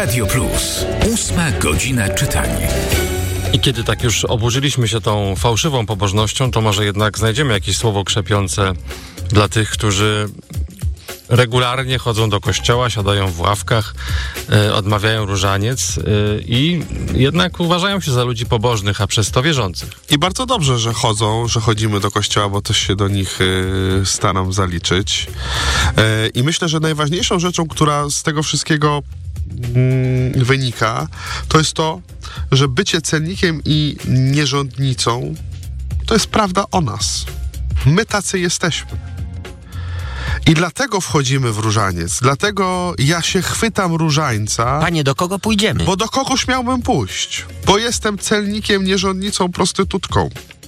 Radio Plus. 8 godzina czytania. I kiedy tak już oburzyliśmy się tą fałszywą pobożnością, to może jednak znajdziemy jakieś słowo krzepiące dla tych, którzy regularnie chodzą do kościoła, siadają w ławkach, odmawiają różaniec i jednak uważają się za ludzi pobożnych, a przez to wierzących. I bardzo dobrze, że chodzimy do kościoła, bo też się do nich staram zaliczyć. I myślę, że najważniejszą rzeczą, która z tego wszystkiego wynika, to jest to, że bycie celnikiem i nierządnicą to jest prawda o nas. My tacy jesteśmy. I dlatego wchodzimy w różaniec. Dlatego ja się chwytam różańca. Panie, do kogo pójdziemy? Bo do kogoś miałbym pójść. Bo jestem celnikiem, nierządnicą, prostytutką.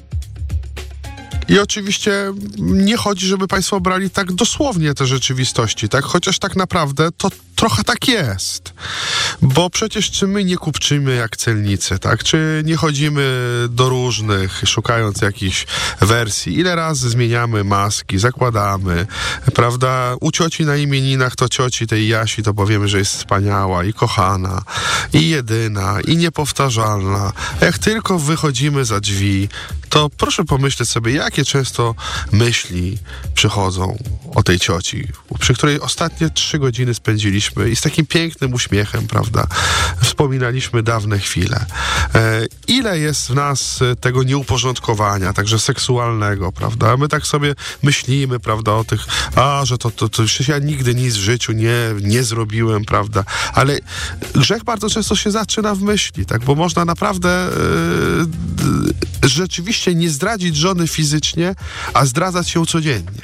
I oczywiście nie chodzi, żeby państwo brali tak dosłownie te rzeczywistości, tak? Chociaż tak naprawdę to trochę tak jest. Bo przecież czy my nie kupczymy jak celnicy, tak? Czy nie chodzimy do różnych, szukając jakichś wersji? Ile razy zmieniamy maski, zakładamy, prawda? U cioci na imieninach to cioci tej Jasi to powiemy, że jest wspaniała i kochana, i jedyna, i niepowtarzalna. A jak tylko wychodzimy za drzwi, to proszę pomyśleć sobie, jakie często myśli przychodzą o tej cioci, przy której ostatnie 3 godziny spędziliśmy i z takim pięknym uśmiechem, prawda, wspominaliśmy dawne chwile. Ile jest w nas tego nieuporządkowania, także seksualnego, prawda? My tak sobie myślimy, prawda, o tych, że to przecież ja nigdy nic w życiu nie zrobiłem, prawda? Ale grzech bardzo często się zaczyna w myśli, tak? Bo można naprawdę rzeczywiście nie zdradzić żony fizycznie, a zdradzać ją codziennie.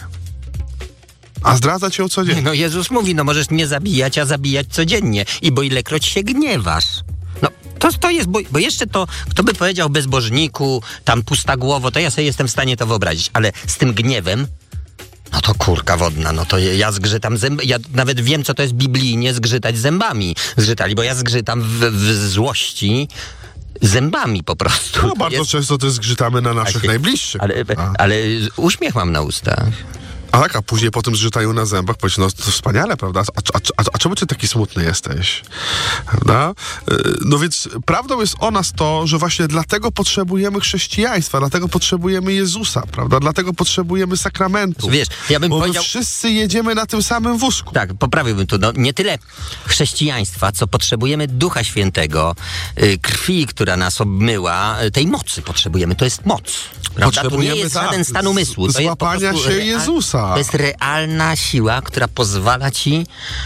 No Jezus mówi, możesz nie zabijać, a zabijać codziennie. I bo ilekroć się gniewasz. No to jest, bo jeszcze to, kto by powiedział bezbożniku, tam pusta głowo, to ja sobie jestem w stanie to wyobrazić. Ale z tym gniewem, no to kurka wodna, no to ja zgrzytam zęby, ja nawet wiem, co to jest biblijnie zgrzytać zębami. Zgrzytali, bo ja zgrzytam w złości zębami po prostu. No bardzo często to zgrzytamy na naszych najbliższych. Ale uśmiech mam na ustach. A później potem zgrzytają na zębach, powiedz, no to wspaniale, prawda? A czemu ty taki smutny jesteś? Prawda? No więc prawdą jest o nas to, że właśnie dlatego potrzebujemy chrześcijaństwa, dlatego potrzebujemy Jezusa, prawda? Dlatego potrzebujemy sakramentów. Wiesz, ja bym bo powiedział... my wszyscy jedziemy na tym samym wózku. Tak, poprawiłbym tu. No, nie tyle chrześcijaństwa, co potrzebujemy Ducha Świętego, krwi, która nas obmyła, tej mocy potrzebujemy. To jest moc. Prawda? To nie jest żaden stan umysłu. To złapania jest się Jezusa. To jest realna siła, która pozwala ci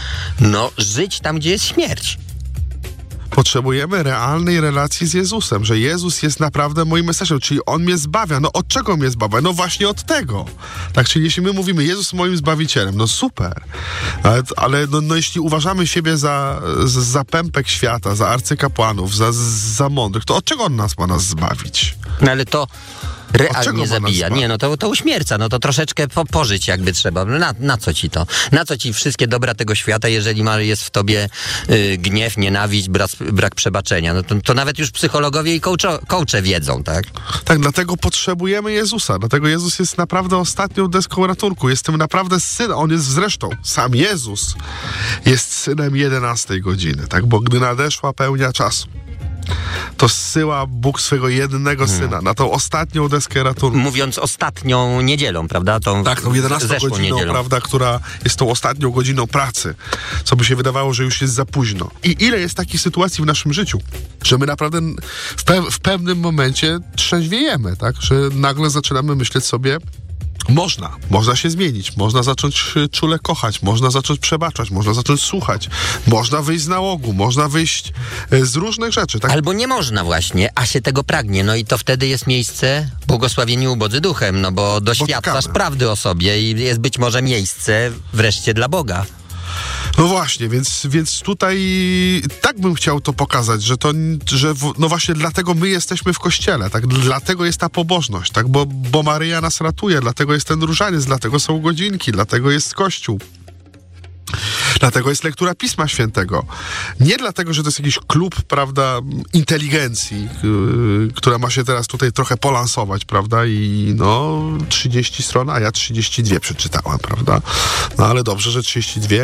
żyć tam, gdzie jest śmierć. Potrzebujemy realnej relacji z Jezusem, że Jezus jest naprawdę moim Mesjaszem, czyli On mnie zbawia. No od czego mnie zbawia? No właśnie od tego. Tak, czyli jeśli my mówimy Jezus moim Zbawicielem, no super. Ale jeśli uważamy siebie za pępek świata, za arcykapłanów, za mądrych, to od czego On ma nas zbawić? No ale to realnie zabija. Nie, no to uśmierca, no to troszeczkę pożyć jakby trzeba. Na co ci to? Na co ci wszystkie dobra tego świata, jeżeli jest w tobie gniew, nienawiść, brak przebaczenia? No to nawet już psychologowie i coache wiedzą, tak? Tak, dlatego potrzebujemy Jezusa. Dlatego Jezus jest naprawdę ostatnią deską ratunku. Jest tym naprawdę synem. On jest zresztą, sam Jezus jest synem 11 godziny, tak? Bo gdy nadeszła pełnia czasu, to zsyła Bóg swego jednego Syna na tą ostatnią deskę ratunku. Mówiąc ostatnią niedzielą, prawda? Tą 11 godziną, niedzielą, prawda, która jest tą ostatnią godziną pracy, co by się wydawało, że już jest za późno. I ile jest takich sytuacji w naszym życiu, że my naprawdę w pewnym momencie trzeźwiejemy, tak? Że nagle zaczynamy myśleć sobie, można się zmienić, można zacząć czule kochać, można zacząć przebaczać, można zacząć słuchać, można wyjść z nałogu, można wyjść z różnych rzeczy. Tak? Albo nie można właśnie, a się tego pragnie, no i to wtedy jest miejsce błogosławieni ubodzy duchem, no bo doświadczasz prawdy o sobie i jest być może miejsce wreszcie dla Boga. No właśnie, więc tutaj tak bym chciał to pokazać, że właśnie dlatego my jesteśmy w kościele, tak? Dlatego jest ta pobożność, tak? Bo Maryja nas ratuje, dlatego jest ten różaniec, dlatego są godzinki, dlatego jest Kościół. Dlatego jest lektura Pisma Świętego. Nie dlatego, że to jest jakiś klub, prawda, inteligencji, która ma się teraz tutaj trochę polansować, prawda, i 30 stron, a ja 32 przeczytałem, prawda. No ale dobrze, że 32,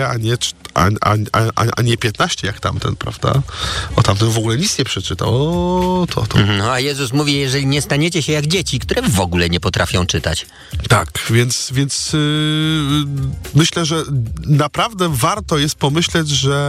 a nie 15 jak tamten, prawda. O, tamten w ogóle nic nie przeczytał. To. No a Jezus mówi, jeżeli nie staniecie się jak dzieci, które w ogóle nie potrafią czytać. Tak, więc myślę, że naprawdę warto jest pomyśleć,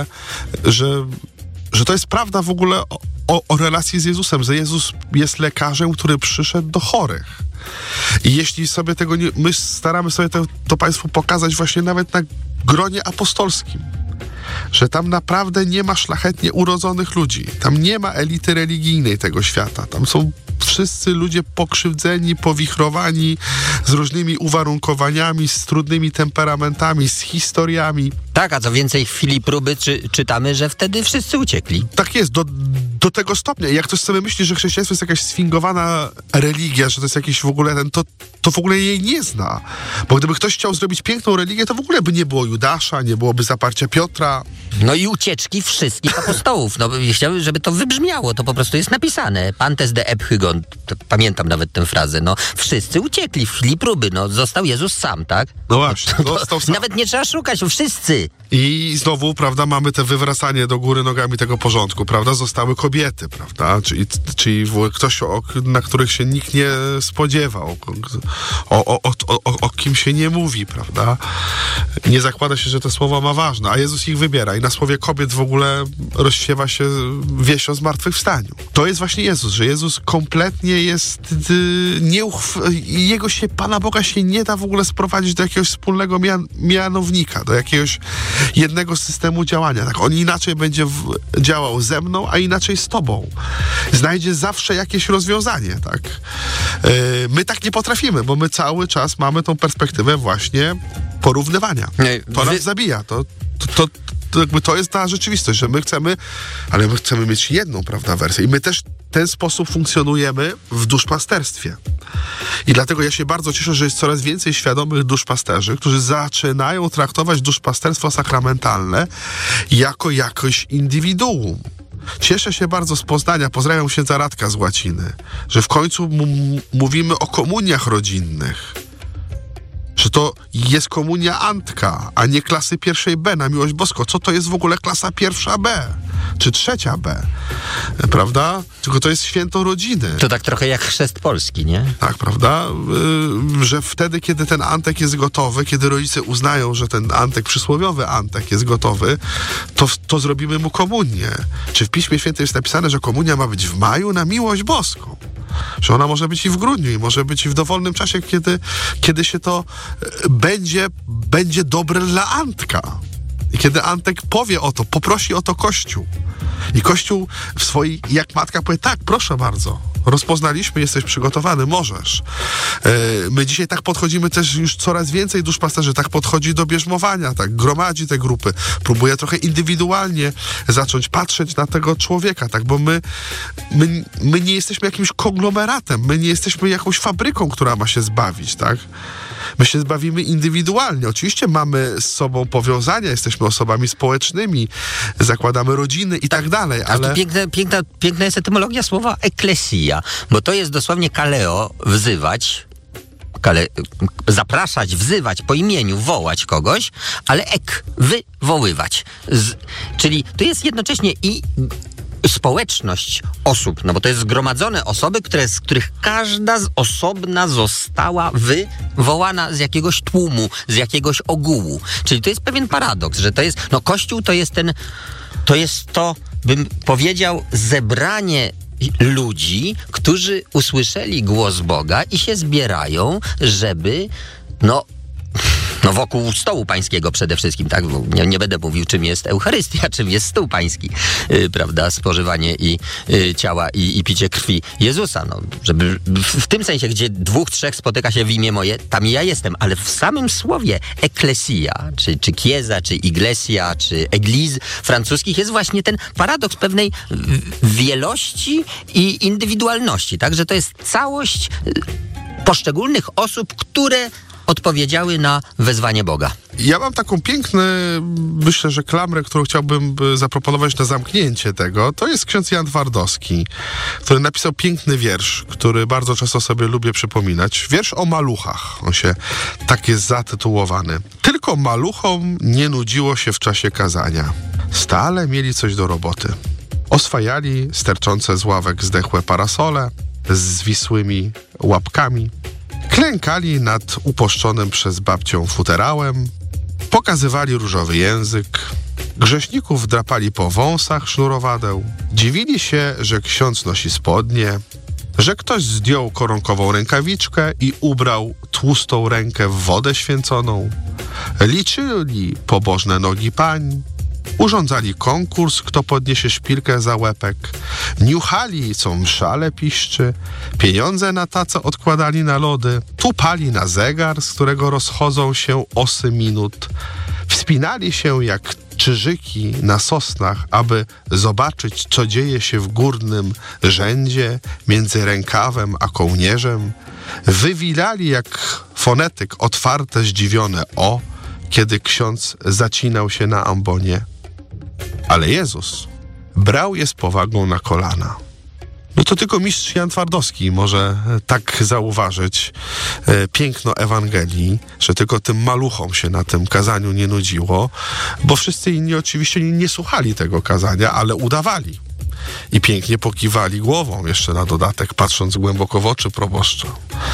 że to jest prawda w ogóle o relacji z Jezusem, że Jezus jest lekarzem, który przyszedł do chorych. I jeśli sobie tego nie... My staramy sobie to Państwu pokazać właśnie nawet na gronie apostolskim, że tam naprawdę nie ma szlachetnie urodzonych ludzi. Tam nie ma elity religijnej tego świata. Tam są wszyscy ludzie pokrzywdzeni, powichrowani, z różnymi uwarunkowaniami, z trudnymi temperamentami, z historiami. Tak, a co więcej, w chwili próby czytamy, że wtedy wszyscy uciekli. Tak jest, do tego stopnia. Jak ktoś sobie myśli, że chrześcijaństwo jest jakaś sfingowana religia, że to jest jakiś w ogóle to w ogóle jej nie zna. Bo gdyby ktoś chciał zrobić piękną religię, to w ogóle by nie było Judasza, nie byłoby zaparcia Piotra. No i ucieczki wszystkich apostołów. No chciałbym, żeby to wybrzmiało. To po prostu jest napisane. Pantes de ephygon. Pamiętam nawet tę frazę. No wszyscy uciekli w chwili próby. No został Jezus sam, tak? No właśnie. Został sam. Nawet nie trzeba szukać, wszyscy. I znowu, prawda, mamy te wywracanie do góry nogami tego porządku, prawda? Zostały kobiety, prawda? Czyli ktoś, na których się nikt nie spodziewał, o kim się nie mówi, prawda? Nie zakłada się, że te słowa ma ważne, a Jezus ich wybiera i na słowie kobiet w ogóle rozsiewa się wieść o zmartwychwstaniu. To jest właśnie Jezus, że Jezus kompletnie jest Pana Boga się nie da w ogóle sprowadzić do jakiegoś wspólnego mianownika, do jakiegoś jednego systemu działania. Tak, on inaczej będzie działał ze mną, a inaczej z tobą. Znajdzie zawsze jakieś rozwiązanie, tak? My tak nie potrafimy, bo my cały czas mamy tą perspektywę właśnie porównywania. To nas zabija. To jest ta rzeczywistość, że my chcemy mieć jedną, prawda, wersję. I my też w ten sposób funkcjonujemy w duszpasterstwie. I dlatego ja się bardzo cieszę, że jest coraz więcej świadomych duszpasterzy, którzy zaczynają traktować duszpasterstwo sakramentalne jako jakoś indywiduum. Cieszę się bardzo z Poznania, pozdrawiam księdza Radka z Łaciny, że w końcu mówimy o komuniach rodzinnych. Że to jest komunia Antka, a nie klasy pierwszej B, na miłość boską. Co to jest w ogóle klasa pierwsza B? Czy trzecia B? Prawda? Tylko to jest święto rodziny. To tak trochę jak chrzest polski, nie? Tak, prawda? Że wtedy, kiedy ten Antek jest gotowy, kiedy rodzice uznają, że ten Antek, przysłowiowy Antek jest gotowy, to zrobimy mu komunię. Czy w Piśmie Świętym jest napisane, że komunia ma być w maju na miłość boską? Że ona może być i w grudniu, i może być i w dowolnym czasie, kiedy się to będzie dobre dla Antka. I kiedy Antek powie o to, poprosi o to Kościół. I Kościół w swojej, jak matka powie, tak, proszę bardzo, rozpoznaliśmy, jesteś przygotowany, możesz. My dzisiaj tak podchodzimy też już coraz więcej duszpasterzy, tak podchodzi do bierzmowania, tak gromadzi te grupy, próbuje trochę indywidualnie zacząć patrzeć na tego człowieka, tak, bo my nie jesteśmy jakimś konglomeratem, my nie jesteśmy jakąś fabryką, która ma się zbawić, tak. My się zbawimy indywidualnie. Oczywiście mamy z sobą powiązania, jesteśmy osobami społecznymi, zakładamy rodziny i tak dalej, ale... to piękna jest etymologia słowa eklesia, bo to jest dosłownie kaleo, wzywać, zapraszać, wzywać po imieniu, wołać kogoś, ale wywoływać. Czyli to jest jednocześnie i społeczność osób, no bo to jest zgromadzone osoby, z których każda z osobna została wywołana z jakiegoś tłumu, z jakiegoś ogółu. Czyli to jest pewien paradoks, że to jest, no Kościół to jest to, bym powiedział, zebranie ludzi, którzy usłyszeli głos Boga i się zbierają, żeby, wokół stołu pańskiego przede wszystkim, tak? Nie będę mówił, czym jest Eucharystia, czym jest stół pański, prawda? Spożywanie i ciała i picie krwi Jezusa. No, żeby w tym sensie, gdzie 2-3 spotyka się w imię moje, tam ja jestem, ale w samym słowie eklesia, czy chiesa, czy iglesia, czy église francuskich jest właśnie ten paradoks pewnej wielości i indywidualności, tak? Że to jest całość poszczególnych osób, które odpowiedziały na wezwanie Boga. Ja mam taką piękną, myślę, że klamrę, którą chciałbym zaproponować na zamknięcie tego. To jest ksiądz Jan Twardowski, który napisał piękny wiersz, który bardzo często sobie lubię przypominać. Wiersz o maluchach. On się tak jest zatytułowany. Tylko maluchom nie nudziło się w czasie kazania. Stale mieli coś do roboty. Oswajali sterczące z ławek zdechłe parasole z zwisłymi łapkami. Klękali nad uposzczonym przez babcią futerałem, pokazywali różowy język, grzeszników drapali po wąsach sznurowadeł, dziwili się, że ksiądz nosi spodnie, że ktoś zdjął koronkową rękawiczkę i ubrał tłustą rękę w wodę święconą, liczyli pobożne nogi pań, urządzali konkurs, kto podniesie szpilkę za łepek, niuchali, co mszale piszczy, pieniądze na tacę odkładali na lody, tupali na zegar, z którego rozchodzą się osy minut, wspinali się jak czyżyki na sosnach, aby zobaczyć, co dzieje się w górnym rzędzie między rękawem a kołnierzem, wywilali jak fonetyk otwarte, zdziwione o, kiedy ksiądz zacinał się na ambonie. Ale Jezus brał je z powagą na kolana. No to tylko mistrz Jan Twardowski może tak zauważyć piękno Ewangelii, że tylko tym maluchom się na tym kazaniu nie nudziło, bo wszyscy inni oczywiście nie słuchali tego kazania, ale udawali. I pięknie pokiwali głową jeszcze na dodatek, patrząc głęboko w oczy proboszcza.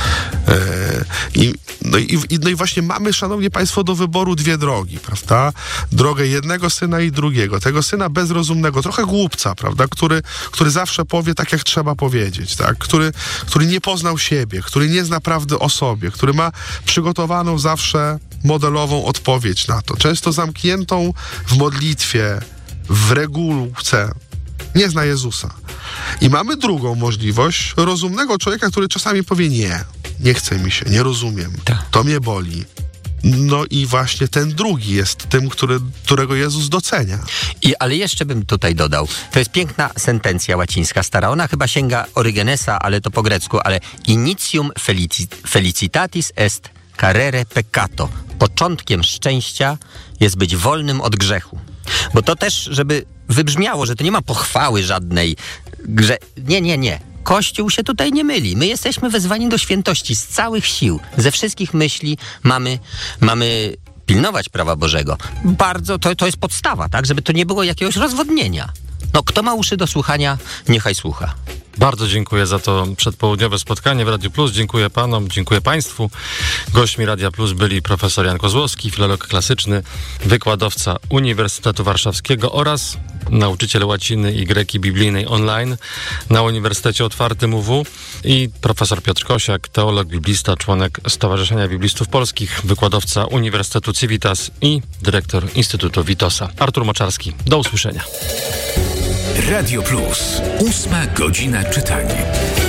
No i właśnie mamy, szanowni państwo, do wyboru dwie drogi, prawda? Drogę jednego syna i drugiego. Tego syna bezrozumnego, trochę głupca, prawda? Który zawsze powie tak, jak trzeba powiedzieć, tak? Który nie poznał siebie, który nie zna prawdy o sobie, który ma przygotowaną zawsze modelową odpowiedź na to. Często zamkniętą w modlitwie, w regułce. Nie zna Jezusa. I mamy drugą możliwość rozumnego człowieka, który czasami powie nie chce mi się, nie rozumiem, to mnie boli. No i właśnie ten drugi jest tym, którego Jezus docenia. Ale jeszcze bym tutaj dodał, to jest piękna sentencja łacińska stara, ona chyba sięga Orygenesa, ale to po grecku, ale initium felicitatis est carere peccato. Początkiem szczęścia jest być wolnym od grzechu. Bo to też, żeby wybrzmiało, że to nie ma pochwały żadnej, nie. Kościół się tutaj nie myli. My jesteśmy wezwani do świętości z całych sił, ze wszystkich myśli mamy pilnować prawa Bożego. Bardzo, to jest podstawa, tak, żeby to nie było jakiegoś rozwodnienia. No, kto ma uszy do słuchania, niechaj słucha. Bardzo dziękuję za to przedpołudniowe spotkanie w Radiu Plus. Dziękuję panom, dziękuję państwu. Gośćmi Radia Plus byli profesor Jan Kozłowski, filolog klasyczny, wykładowca Uniwersytetu Warszawskiego oraz nauczyciel łaciny i greki biblijnej online na Uniwersytecie Otwartym UW i profesor Piotr Kosiak, teolog, biblista, członek Stowarzyszenia Biblistów Polskich, wykładowca Uniwersytetu Civitas i dyrektor Instytutu Witosa. Artur Moczarski. Do usłyszenia. Radio Plus. 8 godzina czytania.